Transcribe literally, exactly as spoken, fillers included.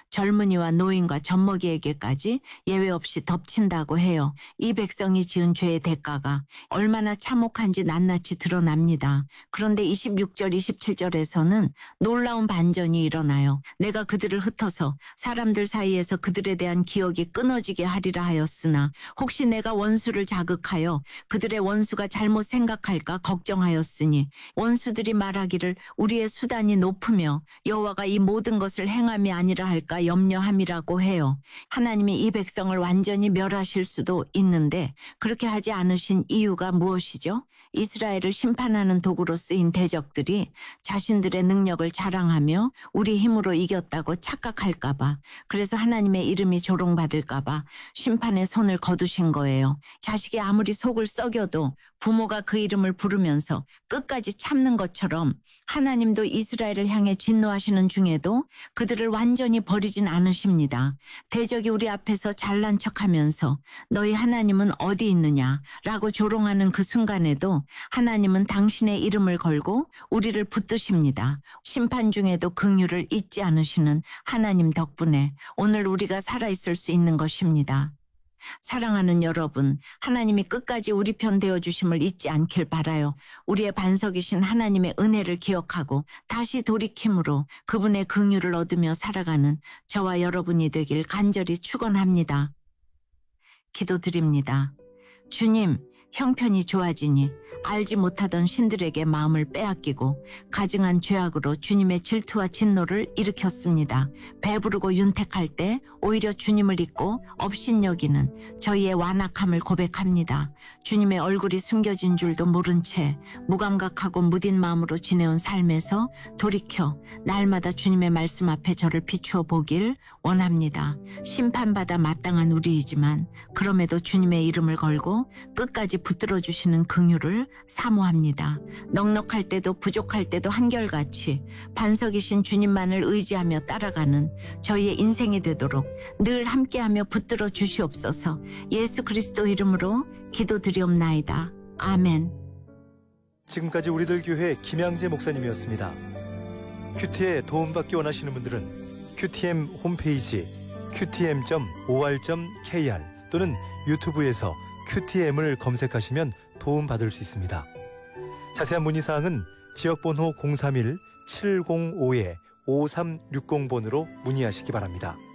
젊은이와 노인과 젖먹이에게까지 예외 없이 덮친다고 해요. 이 백성이 지은 죄의 대가가 얼마나 참혹한지 낱낱이 드러납니다. 그런데 이십육 절 이십칠 절에서는 놀라운 반전이 일어나요. 내가 그들을 흩어서 사람들 사이에서 그들에 대한 기억이 끊어지게 하리라 하였으나 혹시 내가 원수를 자극하여 그들의 원수가 잘못 생각할까 걱정하였으니 원수들이 말하기를 우리의 수단이 높으며 여호와가 이 모든 것을 행함이 아니라 할까 염려함이라고 해요. 하나님이 이 백성을 완전히 멸하실 수도 있는데 그렇게 하지 않으신 이유가 무엇이죠? 이스라엘을 심판하는 도구로 쓰인 대적들이 자신들의 능력을 자랑하며 우리 힘으로 이겼다고 착각할까 봐, 그래서 하나님의 이름이 조롱받을까 봐 심판의 손을 거두신 거예요. 자식이 아무리 속을 썩여도 부모가 그 이름을 부르면서 끝까지 참는 것처럼 하나님도 이스라엘을 향해 진노하시는 중에도 그들을 완전히 버리진 않으십니다. 대적이 우리 앞에서 잘난 척하면서 너희 하나님은 어디 있느냐 라고 조롱하는 그 순간에도 하나님은 당신의 이름을 걸고 우리를 붙드십니다. 심판 중에도 긍휼을 잊지 않으시는 하나님 덕분에 오늘 우리가 살아있을 수 있는 것입니다. 사랑하는 여러분, 하나님이 끝까지 우리 편 되어주심을 잊지 않길 바라요. 우리의 반석이신 하나님의 은혜를 기억하고 다시 돌이킴으로 그분의 긍휼을 얻으며 살아가는 저와 여러분이 되길 간절히 축원합니다. 기도드립니다. 주님, 형편이 좋아지니 알지 못하던 신들에게 마음을 빼앗기고 가증한 죄악으로 주님의 질투와 진노를 일으켰습니다. 배부르고 윤택할 때 오히려 주님을 잊고 업신여기는 저희의 완악함을 고백합니다. 주님의 얼굴이 숨겨진 줄도 모른 채 무감각하고 무딘 마음으로 지내온 삶에서 돌이켜 날마다 주님의 말씀 앞에 저를 비추어 보길 원합니다. 심판받아 마땅한 우리이지만 그럼에도 주님의 이름을 걸고 끝까지 붙들어 주시는 긍휼을 사모합니다. 넉넉할 때도 부족할 때도 한결같이 반석이신 주님만을 의지하며 따라가는 저희의 인생이 되도록 늘 함께하며 붙들어 주시옵소서. 예수 그리스도 이름으로 기도드리옵나이다. 아멘. 지금까지 우리들 교회 김양재 목사님이었습니다. 큐티에 도움받기 원하시는 분들은 큐티엠 홈페이지 큐티엠 닷 오알 닷 케이알 또는 유튜브에서 큐티엠을 검색하시면 도움받을 수 있습니다. 자세한 문의사항은 지역번호 공삼일 칠공오 오삼육공 번으로 문의하시기 바랍니다.